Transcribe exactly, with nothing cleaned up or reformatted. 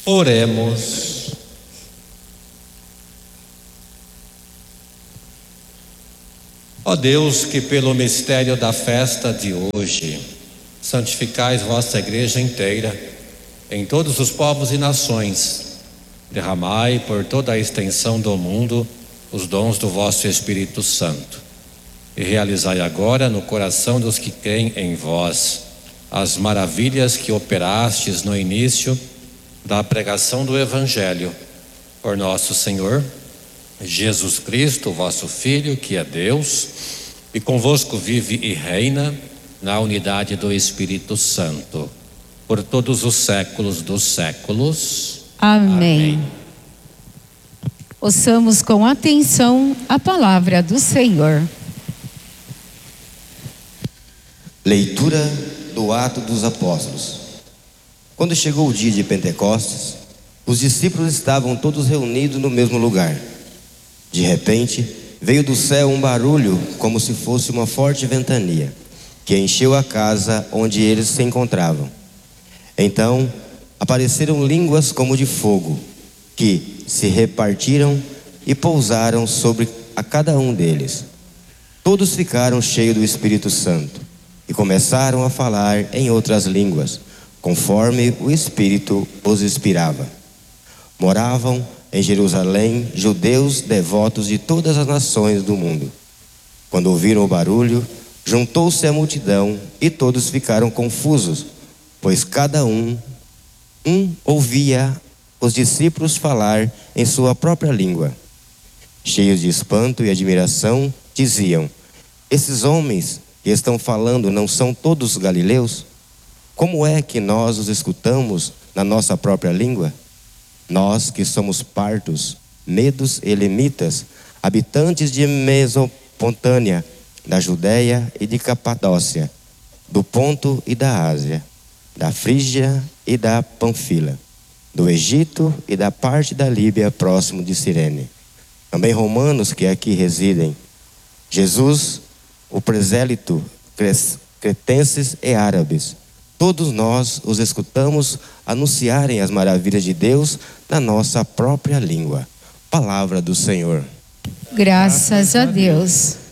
Oremos. Ó Deus, que pelo mistério da festa de hoje santificais vossa igreja inteira em todos os povos e nações, derramai por toda a extensão do mundo os dons do vosso Espírito Santo e realizai agora no coração dos que creem em vós as maravilhas que operastes no início da pregação do Evangelho, por nosso Senhor Jesus Cristo, vosso Filho, que é Deus, e convosco vive e reina na unidade do Espírito Santo, por todos os séculos dos séculos. Amém. Amém. Ouçamos com atenção a palavra do Senhor. Leitura do Atos dos Apóstolos. Quando chegou o dia de Pentecostes, os discípulos estavam todos reunidos no mesmo lugar. De repente, veio do céu um barulho como se fosse uma forte ventania, que encheu a casa onde eles se encontravam. Então, apareceram línguas como de fogo, que se repartiram e pousaram sobre a cada um deles. Todos ficaram cheios do Espírito Santo e começaram a falar em outras línguas, conforme o Espírito os inspirava. Moravam em Jerusalém judeus devotos de todas as nações do mundo. Quando ouviram o barulho, juntou-se a multidão e todos ficaram confusos, pois cada um, um ouvia os discípulos falar em sua própria língua. Cheios de espanto e admiração, diziam: esses homens que estão falando não são todos galileus? Como é que nós os escutamos na nossa própria língua? Nós que somos partos, medos e elamitas, habitantes de Mesopotâmia, da Judéia e de Capadócia, do Ponto e da Ásia, da Frígia e da Panfila, do Egito e da parte da Líbia próximo de Cirene, também romanos que aqui residem, Jesus, o presélito, cretenses e árabes, todos nós os escutamos anunciarem as maravilhas de Deus na nossa própria língua. Palavra do Senhor. Graças a Deus.